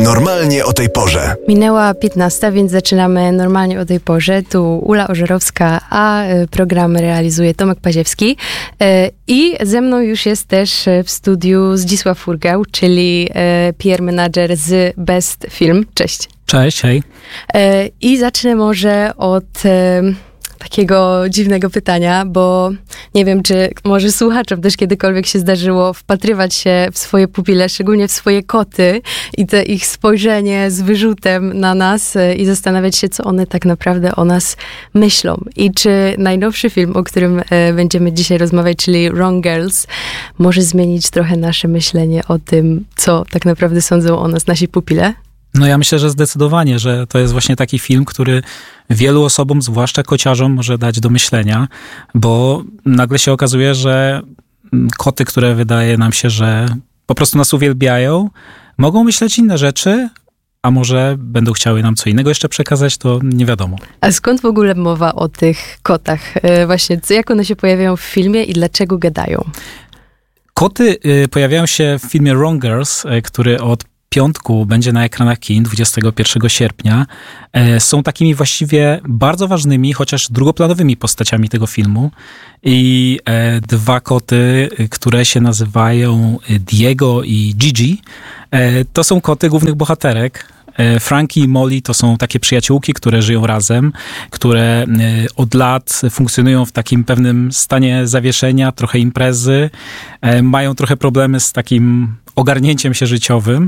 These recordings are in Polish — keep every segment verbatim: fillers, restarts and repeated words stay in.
Normalnie o tej porze. Minęła piętnasta, więc zaczynamy normalnie o tej porze. Tu Ula Ożerowska, a program realizuje Tomek Paziewski. I ze mną już jest też w studiu Zdzisław Furgał, czyli P R manager z Best Film. Cześć. Cześć, hej. I zacznę może od takiego dziwnego pytania, bo nie wiem, czy może słuchaczom też kiedykolwiek się zdarzyło wpatrywać się w swoje pupile, szczególnie w swoje koty i te ich spojrzenie z wyrzutem na nas i zastanawiać się, co one tak naprawdę o nas myślą. I czy najnowszy film, o którym e, będziemy dzisiaj rozmawiać, czyli Wrong Girls, może zmienić trochę nasze myślenie o tym, co tak naprawdę sądzą o nas nasi pupile? No ja myślę, że zdecydowanie, że to jest właśnie taki film, który wielu osobom, zwłaszcza kociarzom, może dać do myślenia, bo nagle się okazuje, że koty, które wydaje nam się, że po prostu nas uwielbiają, mogą myśleć inne rzeczy, a może będą chciały nam co innego jeszcze przekazać, to nie wiadomo. A skąd w ogóle mowa o tych kotach? Właśnie, jak one się pojawiają w filmie i dlaczego gadają? Koty pojawiają się w filmie Wrong Girls, który od piątku będzie na ekranach kin dwudziestego pierwszego sierpnia. Są takimi właściwie bardzo ważnymi, chociaż drugoplanowymi postaciami tego filmu. I dwa koty, które się nazywają Diego i Gigi, to są koty głównych bohaterek. Frankie i Molly to są takie przyjaciółki, które żyją razem, które od lat funkcjonują w takim pewnym stanie zawieszenia, trochę imprezy, mają trochę problemy z takim ogarnięciem się życiowym,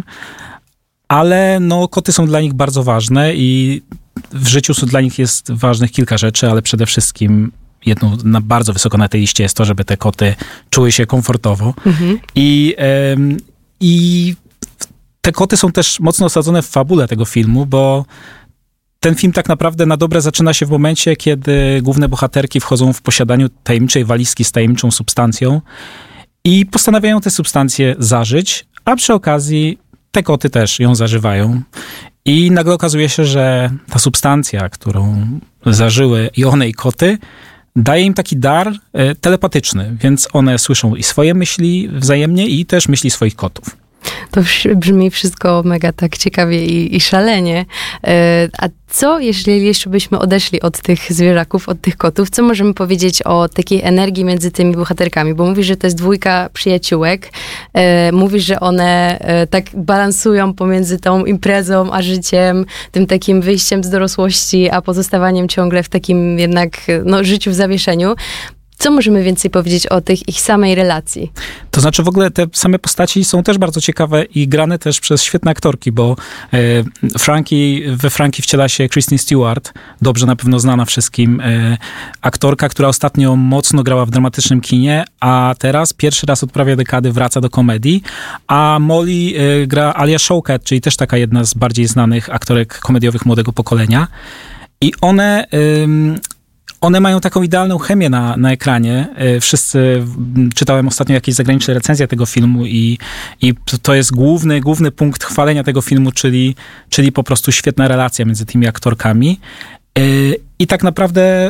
ale no, koty są dla nich bardzo ważne i w życiu dla nich jest ważnych kilka rzeczy, ale przede wszystkim jedną na bardzo wysoko na tej liście jest to, żeby te koty czuły się komfortowo. Mhm. I, ym, i te koty są też mocno osadzone w fabule tego filmu, bo ten film tak naprawdę na dobre zaczyna się w momencie, kiedy główne bohaterki wchodzą w posiadaniu tajemniczej walizki z tajemniczą substancją i postanawiają tę substancję zażyć, a przy okazji te koty też ją zażywają. I nagle okazuje się, że ta substancja, którą zażyły i one i koty, daje im taki dar e, telepatyczny, więc one słyszą i swoje myśli wzajemnie i też myśli swoich kotów. To brzmi wszystko mega tak ciekawie i, i szalenie. A co, jeśli jeszcze byśmy odeszli od tych zwierzaków, od tych kotów, co możemy powiedzieć o takiej energii między tymi bohaterkami? Bo mówisz, że to jest dwójka przyjaciółek. Mówisz, że one tak balansują pomiędzy tą imprezą a życiem, tym takim wyjściem z dorosłości, a pozostawaniem ciągle w takim jednak no, życiu w zawieszeniu. Co możemy więcej powiedzieć o tych ich samej relacji? To znaczy w ogóle te same postaci są też bardzo ciekawe i grane też przez świetne aktorki, bo e, Frankie, we Frankie wciela się Kristen Stewart, dobrze na pewno znana wszystkim, e, aktorka, która ostatnio mocno grała w dramatycznym kinie, a teraz pierwszy raz od prawie dekady wraca do komedii, a Molly e, gra Alia Shawkat, czyli też taka jedna z bardziej znanych aktorek komediowych młodego pokolenia. I one... E, One mają taką idealną chemię na, na ekranie. Wszyscy, czytałem ostatnio jakieś zagraniczne recenzje tego filmu i, i to jest główny, główny punkt chwalenia tego filmu, czyli, czyli po prostu świetna relacja między tymi aktorkami. I tak naprawdę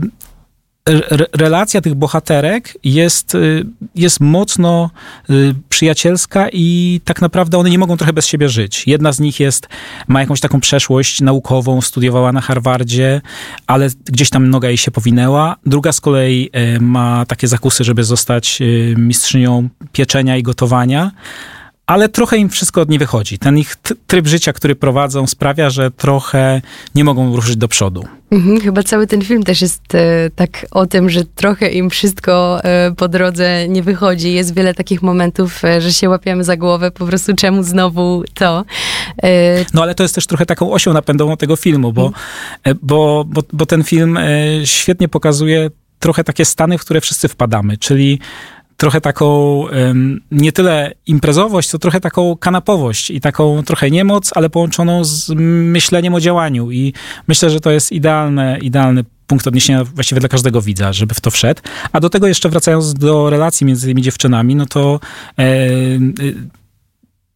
re, relacja tych bohaterek jest, jest mocno przyjacielska i tak naprawdę one nie mogą trochę bez siebie żyć. Jedna z nich jest, ma jakąś taką przeszłość naukową, studiowała na Harvardzie, ale gdzieś tam noga jej się powinęła. Druga z kolei ma takie zakusy, żeby zostać mistrzynią pieczenia i gotowania, ale trochę im wszystko od niej wychodzi. Ten ich t- tryb życia, który prowadzą, sprawia, że trochę nie mogą ruszyć do przodu. Mhm, chyba cały ten film też jest e, tak o tym, że trochę im wszystko e, po drodze nie wychodzi. Jest wiele takich momentów, e, że się łapiemy za głowę, po prostu czemu znowu to. E... No ale to jest też trochę taką osią napędową tego filmu, bo, mhm. bo, bo, bo ten film e, świetnie pokazuje trochę takie stany, w które wszyscy wpadamy, czyli trochę taką um, nie tyle imprezowość, co trochę taką kanapowość i taką trochę niemoc, ale połączoną z myśleniem o działaniu. I myślę, że to jest idealne, idealny punkt odniesienia właściwie dla każdego widza, żeby w to wszedł. A do tego jeszcze wracając do relacji między tymi dziewczynami, no to e,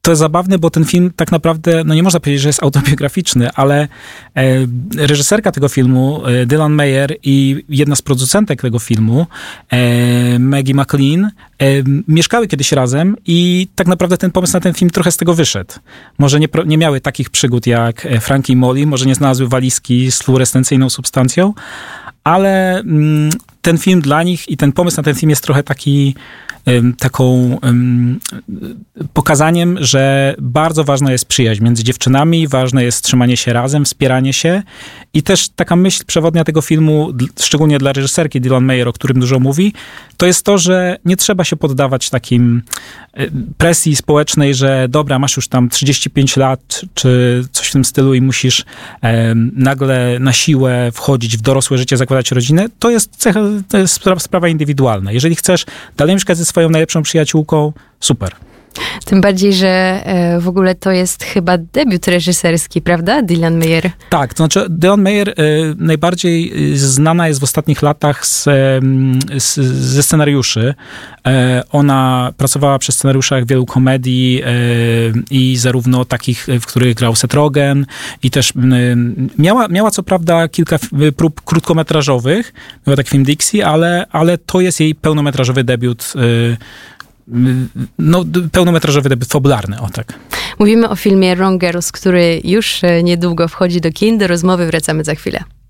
to jest zabawne, bo ten film tak naprawdę, no nie można powiedzieć, że jest autobiograficzny, ale e, reżyserka tego filmu, e, Dylan Meyer i jedna z producentek tego filmu, e, Maggie McLean, e, mieszkały kiedyś razem i tak naprawdę ten pomysł na ten film trochę z tego wyszedł. Może nie, nie miały takich przygód jak Frankie i Molly, może nie znalazły walizki z fluorescencyjną substancją, ale mm, ten film dla nich i ten pomysł na ten film jest trochę taki um, taką um, pokazaniem, że bardzo ważna jest przyjaźń między dziewczynami, ważne jest trzymanie się razem, wspieranie się i też taka myśl przewodnia tego filmu, szczególnie dla reżyserki Dylan Meyer, o którym dużo mówi, to jest to, że nie trzeba się poddawać takim presji społecznej, że dobra, masz już tam trzydzieści pięć lat, czy coś w tym stylu i musisz um, nagle na siłę wchodzić w dorosłe życie, zakładać rodzinę. To jest cecha, to jest sprawa indywidualna. Jeżeli chcesz dalej mieszkać ze swoją najlepszą przyjaciółką, super. Tym bardziej, że e, w ogóle to jest chyba debiut reżyserski, prawda? Dylan Meyer. Tak, to znaczy Dylan Meyer e, najbardziej znana jest w ostatnich latach z, z, ze scenariuszy. E, ona pracowała przy scenariuszach wielu komedii e, i zarówno takich, w których grał Seth Rogen i też e, miała, miała co prawda kilka prób krótkometrażowych, miała taki film Dixie, ale, ale to jest jej pełnometrażowy debiut e, no, pełnometrażowy debiut fabularny, o tak. Mówimy o filmie Wrong Girls, który już niedługo wchodzi do kin. Do rozmowy wracamy za chwilę.